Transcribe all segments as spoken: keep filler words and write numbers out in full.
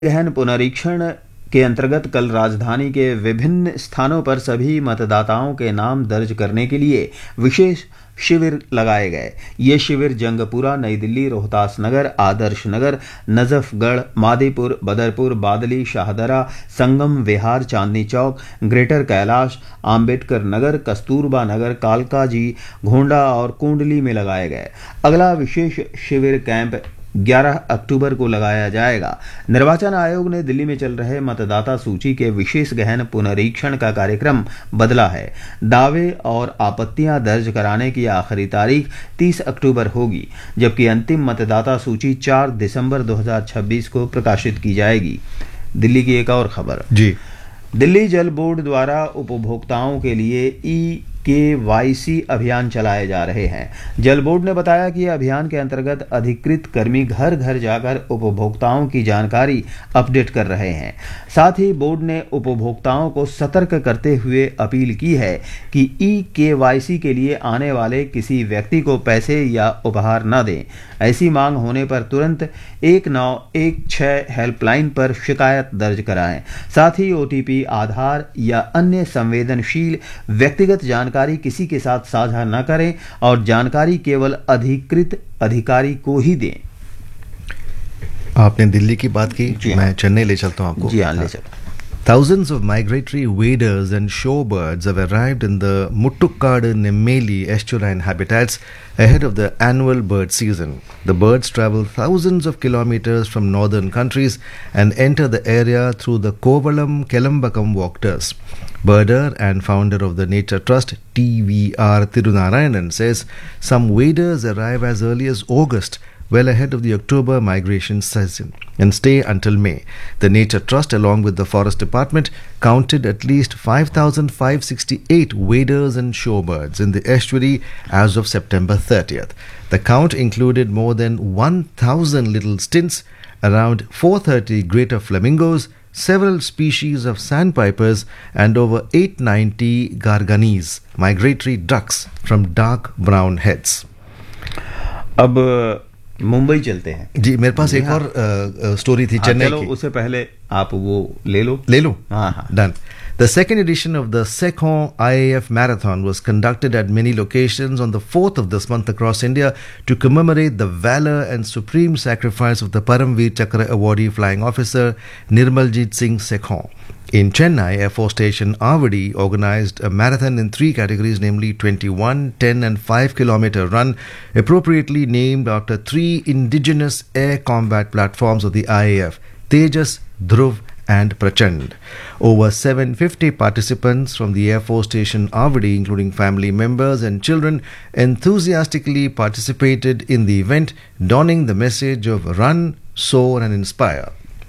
गहन पुनरीक्षण के अंतर्गत कल राजधानी के विभिन्न स्थानों पर सभी मतदाताओं के नाम दर्ज करने के लिए विशेष शिविर लगाए गए। ये शिविर जंगपुरा, नई दिल्ली, रोहतास नगर, आदर्श नगर, नजफगढ़, मादीपुर, बदरपुर, बादली, शाहदरा, संगम विहार, चांदनी चौक, ग्रेटर कैलाश, आम्बेडकर नगर, कस्तूरबा नगर, कालकाजी, घोंडा और कुंडली में लगाए गए। अगला विशेष शिविर कैंप ग्यारह अक्टूबर को लगाया जाएगा। निर्वाचन आयोग ने दिल्ली में चल रहे मतदाता सूची के विशेष गहन पुनरीक्षण का कार्यक्रम बदला है। दावे और आपत्तियां दर्ज कराने की आखिरी तारीख तीस अक्टूबर होगी, जबकि अंतिम मतदाता सूची चार दिसंबर दो हज़ार छब्बीस को प्रकाशित की जाएगी। दिल्ली की एक और खबर जी दिल्ली जल बोर्ड द्वारा उपभोक्ताओं के लिए ई के वाई सी अभियान चलाए जा रहे हैं। जल बोर्ड ने बताया कि अभियान के अंतर्गत अधिकृत कर्मी घर घर जाकर उपभोक्ताओं की जानकारी अपडेट कर रहे हैं। साथ ही बोर्ड ने उपभोक्ताओं को सतर्क करते हुए अपील की है कि ई के वाई सी के लिए आने वाले किसी व्यक्ति को पैसे या उपहार न दें। ऐसी मांग होने पर तुरंत एक नौ एक छह हेल्पलाइन पर शिकायत दर्ज कराएं। साथ ही ओ टी पी, आधार या अन्य संवेदनशील व्यक्तिगत जानकारी किसी के साथ साझा न करें और जानकारी केवल अधिकृत अधिकारी को ही दें। आपने दिल्ली की बात की, मैं चेन्नई ले चलता हूं आपको। जी हाँ, ले चलता। Thousands of migratory waders and shorebirds have arrived in the Muttukkadu Nemmeli estuarine habitats ahead of the annual bird season. The birds travel thousands of kilometers from northern countries and enter the area through the Kovalam Kelambakam walkways. Birder and founder of the Nature Trust, T V R Tirunarayanan, says some waders arrive as early as August, well ahead of the October migration season, and stay until May. The Nature Trust, along with the Forest Department, counted at least five thousand five hundred sixty-eight waders and shorebirds in the estuary as of September thirtieth. The count included more than one thousand little stints, around four hundred thirty greater flamingos, several species of sandpipers, and over eight hundred ninety garganis, migratory ducks from dark brown heads. अब मुंबई चलते हैं। जी, मेरे पास एक और story थी चेन्नई की। उससे पहले आप वो ले लो ले लो हाँ हाँ done. The second edition of the Sekhon I A F Marathon was conducted at many locations on the fourth of this month across India to commemorate the valor and supreme sacrifice of the Paramveer Chakra awardee flying officer Nirmaljit Singh Sekhon. In Chennai, Air Force Station Avadi organized a marathon in three categories, namely twenty-one, ten and five kilometer run, appropriately named after three indigenous air combat platforms of the I A F, Tejas, Dhruv and Prachand. Over seven hundred fifty participants from the Air Force Station Avadi, including family members and children, enthusiastically participated in the event, donning the message of run, soar and inspire.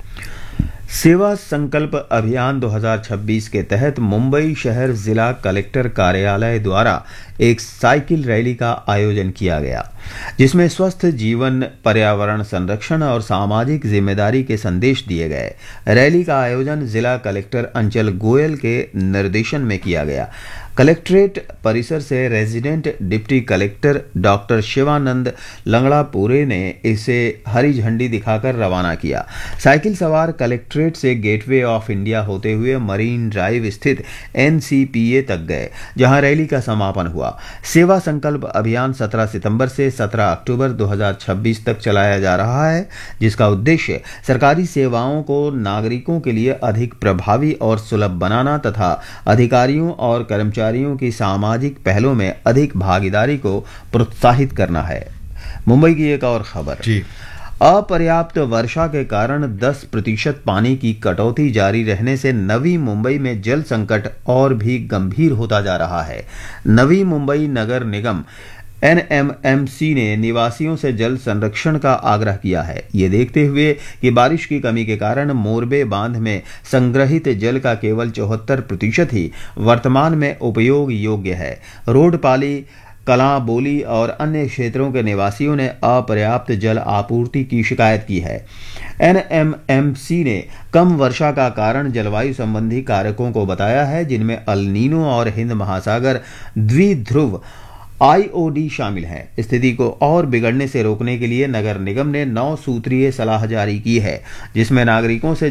सेवा संकल्प अभियान दो हज़ार छब्बीस के तहत मुंबई शहर जिला कलेक्टर कार्यालय द्वारा एक साइकिल रैली का आयोजन किया गया, जिसमें स्वस्थ जीवन, पर्यावरण संरक्षण और सामाजिक जिम्मेदारी के संदेश दिए गए। रैली का आयोजन जिला कलेक्टर अंचल गोयल के निर्देशन में किया गया। कलेक्ट्रेट परिसर से resident deputy collector doctor Shivanand लंगड़ापुरे ने इसे हरी झंडी दिखाकर रवाना किया। साइकिल सवार कलेक्ट्रेट से गेटवे ऑफ इंडिया होते हुए मरीन ड्राइव स्थित एन सी पी ए तक गए, जहां रैली का समापन हुआ। सेवा संकल्प अभियान सत्रह सितंबर से सत्रह अक्टूबर दो हज़ार छब्बीस तक चलाया जा रहा है, जिसका उद्देश्य सरकारी सेवाओं को नागरिकों के लिए अधिक प्रभावी और सुलभ बनाना तथा अधिकारियों और कर्मचारियों की सामाजिक पहलों में अधिक भागीदारी को प्रोत्साहित करना है। मुंबई की एक और खबर जी अपर्याप्त वर्षा के कारण दस प्रतिशत पानी की कटौती जारी रहने से नवी मुंबई में जल संकट और भी गंभीर होता जा रहा है। नवी मुंबई नगर निगम एन एम एम सी ने निवासियों से जल संरक्षण का आग्रह किया है, ये देखते हुए कि बारिश की कमी के कारण मोरबे बांध में संग्रहित जल का केवल चौहत्तर प्रतिशत ही वर्तमान में उपयोग योग्य है। रोडपाली, कलां बोली और अन्य क्षेत्रों के निवासियों ने अपर्याप्त जल आपूर्ति की शिकायत की है। एन एम एम सी ने कम वर्षा का कारण जलवायु संबंधी कारकों को बताया है, जिनमें अल नीनो और हिंद महासागर द्विध्रुव आईओडी शामिल हैं। स्थिति को और बिगड़ने से रोकने के लिए नगर निगम ने नौ सूत्रीय सलाह जारी की है, जिसमें नागरिकों से